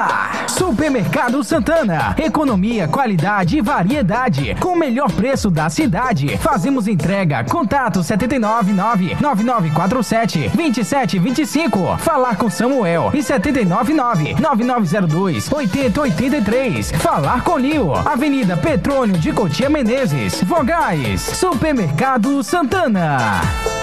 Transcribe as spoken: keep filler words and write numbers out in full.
Supermercado Santana, economia, qualidade e variedade, com o melhor preço da cidade. Fazemos entrega. Contato sete nove nove, nove nove quatro sete, dois sete dois cinco. Falar com Samuel e sete nove nove, nove nove zero dois, oito zero oito três. Falar com Lio, Avenida Petrônio de Cotia Menezes, Vogais. Supermercado Santana.